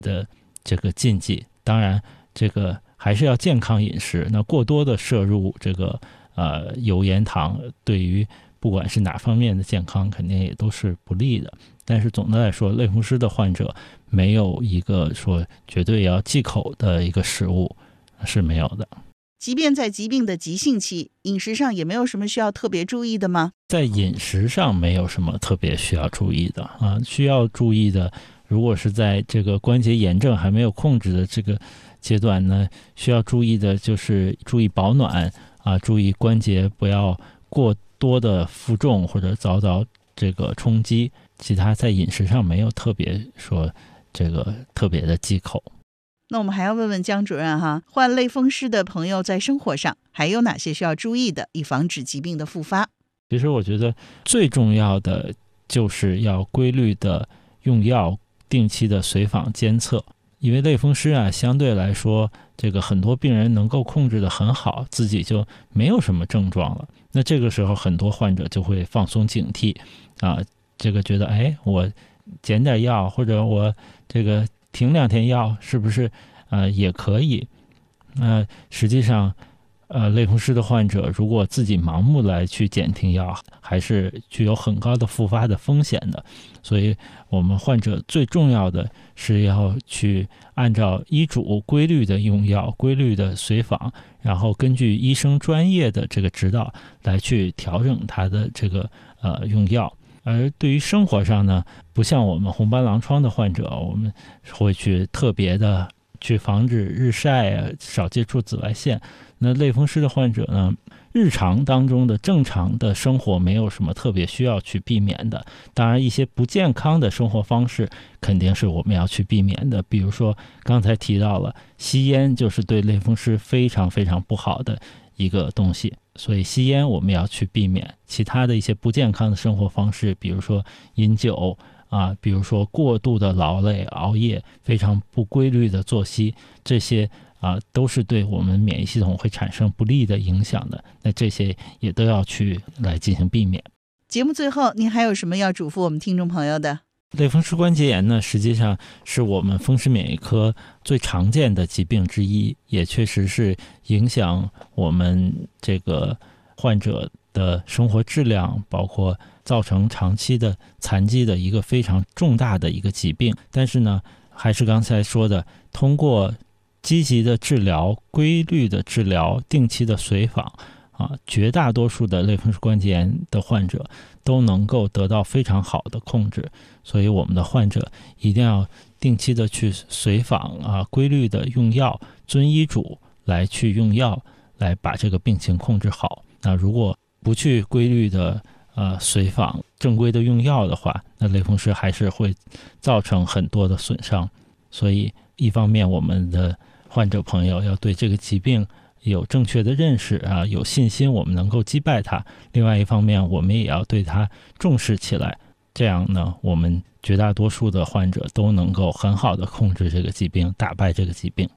的这个禁忌。当然这个还是要健康饮食，那过多的摄入这个油盐糖对于不管是哪方面的健康肯定也都是不利的。但是总的来说，类风湿的患者没有一个说绝对要忌口的一个食物是没有的。 即便在疾病的急性期，饮食上也没有什么需要特别注意的吗？ 在饮食上没有什么特别需要注意的需要注意的，如果是在这个关节炎症还没有控制的这个阶段呢，需要注意的就是注意保暖注意关节不要过多的负重或者遭到这个冲击。其他在饮食上没有特别说这个特别的忌口。 那我们还要问问江主任患类风湿的朋友在生活上还有哪些需要注意的，以防止疾病的复发？ 其实我觉得最重要的就是要规律的用药，定期的随访监测。因为类风湿相对来说这个很多病人能够控制得很好，自己就没有什么症状了。那这个时候很多患者就会放松警惕这个觉得我减点药，或者我这个停2天药是不是也可以。实际上类风湿的患者如果自己盲目来去减停药，还是具有很高的复发的风险的。所以我们患者最重要的是要去按照医嘱规律的用药，规律的随访，然后根据医生专业的这个指导来去调整他的这个用药。而对于生活上呢，不像我们红斑狼疮的患者，我们会去特别的去防止日晒少接触紫外线。那类风湿的患者呢，日常当中的正常的生活没有什么特别需要去避免的。当然一些不健康的生活方式肯定是我们要去避免的，比如说刚才提到了吸烟，就是对类风湿非常非常不好的一个东西，所以吸烟我们要去避免。其他的一些不健康的生活方式，比如说饮酒比如说过度的劳累熬夜，非常不规律的作息，这些都是对我们免疫系统会产生不利的影响的。那这些也都要去来进行避免。 节目最后您还有什么要嘱咐我们听众朋友的？ 类风湿关节炎呢，实际上是我们风湿免疫科最常见的疾病之一，也确实是影响我们这个患者的生活质量，包括造成长期的残疾的一个非常重大的一个疾病。但是呢，还是刚才说的，通过积极的治疗、规律的治疗、定期的随访绝大多数的类风湿关节炎的患者都能够得到非常好的控制。所以我们的患者一定要定期的去随访规律的用药，遵医嘱来去用药，来把这个病情控制好。那如果不去规律的随访、正规的用药的话，那类风湿还是会造成很多的损伤。所以一方面我们的患者朋友要对这个疾病有正确的认识有信心我们能够击败它。另外一方面我们也要对它重视起来，这样呢我们绝大多数的患者都能够很好的控制这个疾病，打败这个疾病。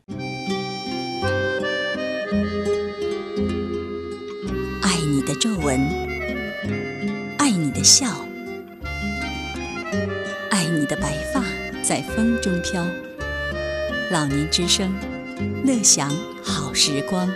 爱你的皱纹，爱你的笑，爱你的白发在风中飘。老年之声，乐享好时光。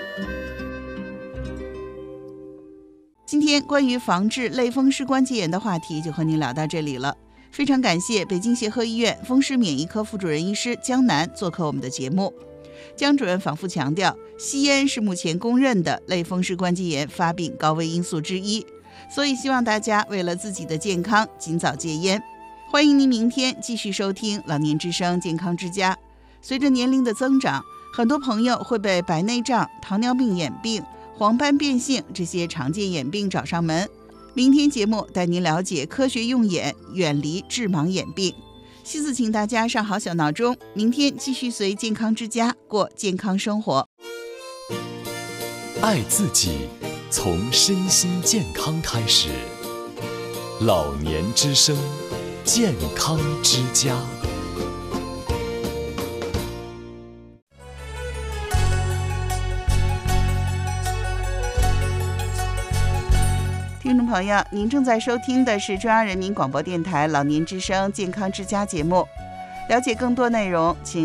今天关于防治类风湿关节炎的话题就和您聊到这里了。非常感谢北京协和医院风湿免疫科副主任医师江南做客我们的节目。江主任反复强调，吸烟是目前公认的类风湿关节炎发病高危因素之一，所以希望大家为了自己的健康尽早戒烟。欢迎您明天继续收听老年之声健康之家。随着年龄的增长，很多朋友会被白内障、糖尿病眼病、黄斑变性这些常见眼病找上门。明天节目带您了解科学用眼，远离致盲眼病。希望请大家上好小闹钟，明天继续随健康之家过健康生活。 爱自己，从身心健康开始。老年之声，健康之家。 听众朋友，您正在收听的是中央人民广播电台老年之声健康之家节目。了解更多内容，请